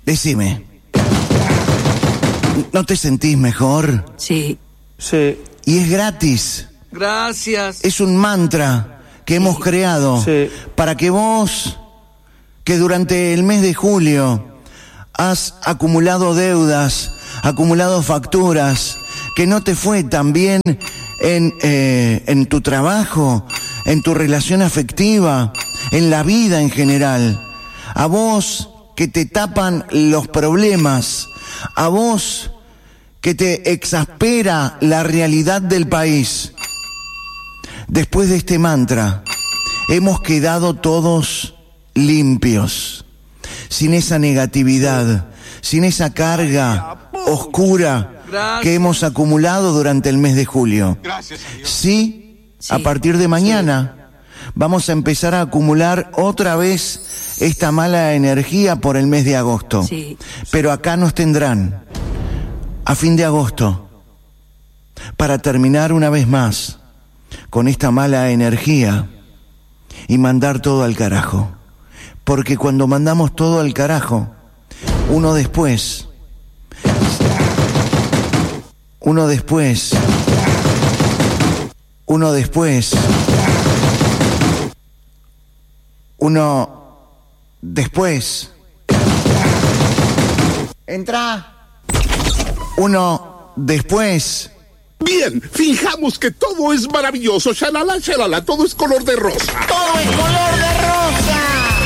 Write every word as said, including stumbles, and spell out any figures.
Decime, ¿no te sentís mejor? Sí. Sí. Y es gratis. Gracias. Es un mantra que Sí. hemos creado Sí. para que vos, que durante el mes de julio has acumulado deudas, acumulado facturas, que no te fue tan bien en, eh, en tu trabajo, en tu relación afectiva, en la vida en general. A vos que te tapan los problemas, a vos que te exaspera la realidad del país. Después de este mantra, hemos quedado todos limpios, sin esa negatividad, sin esa carga oscura Gracias. que hemos acumulado durante el mes de julio. Gracias, señor. Sí, Sí. a partir de mañana vamos a empezar a acumular otra vez esta mala energía por el mes de agosto. Sí. Pero acá nos tendrán a fin de agosto para terminar una vez más con esta mala energía y mandar todo al carajo. Porque cuando mandamos todo al carajo, uno después, uno después, uno después, uno después, entra, uno después. Bien, fijamos que todo es maravilloso. Shalala, shalala, todo es color de rosa. Todo es color de rosa.